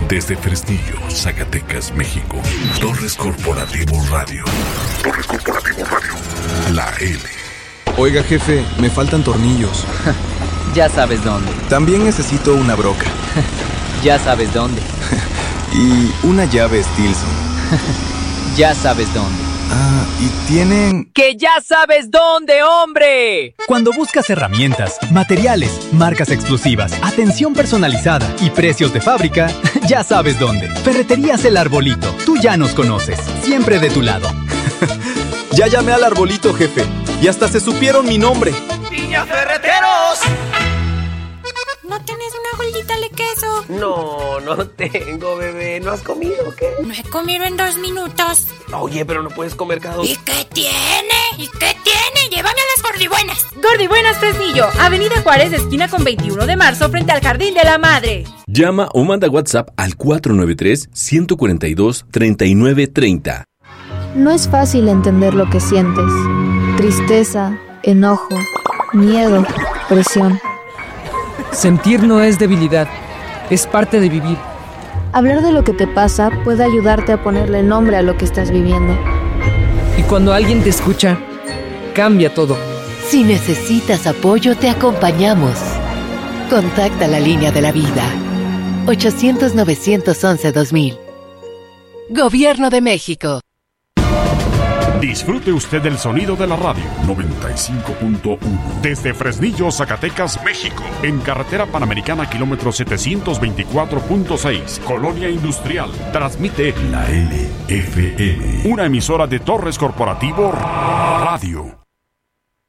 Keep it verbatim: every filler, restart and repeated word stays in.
Desde Fresnillo, Zacatecas, México. Torres Corporativo Radio. Torres Corporativo Radio. La L. Oiga, jefe, me faltan tornillos. Ya sabes dónde. También necesito una broca. Ya sabes dónde. Y una llave Stilson. Ya sabes dónde. Ah, y tienen... ¡Que ya sabes dónde, hombre! Cuando buscas herramientas, materiales, marcas exclusivas, atención personalizada y precios de fábrica, ya sabes dónde. Ferreterías El Arbolito. Tú ya nos conoces. Siempre de tu lado. Ya llamé al Arbolito, jefe. Y hasta se supieron mi nombre. ¡Niña Ferreteros! ¿No tienes una gordita de queso? No, no tengo, bebé. ¿No has comido o qué? No he comido en dos minutos. Oye, pero no puedes comer cada dos. ¿Y qué tiene? ¿Y qué tiene? Llévame a las gordibuenas. Gordibuenas Fresnillo, Avenida Juárez, esquina con veintiuno de marzo, frente al Jardín de la Madre. Llama o manda WhatsApp al cuatro nueve tres, uno cuatro dos, tres nueve tres cero. No es fácil entender lo que sientes. Tristeza, enojo, miedo, presión. Sentir no es debilidad, es parte de vivir. Hablar de lo que te pasa puede ayudarte a ponerle nombre a lo que estás viviendo. Y cuando alguien te escucha, cambia todo. Si necesitas apoyo, te acompañamos. Contacta la línea de la vida. ochocientos, novecientos once, dos mil. Gobierno de México. Disfrute usted del sonido de la radio noventa y cinco punto uno desde Fresnillo, Zacatecas, México, en carretera panamericana kilómetro setecientos veinticuatro punto seis, Colonia Industrial. Transmite la L F M, una emisora de Torres Corporativo Radio.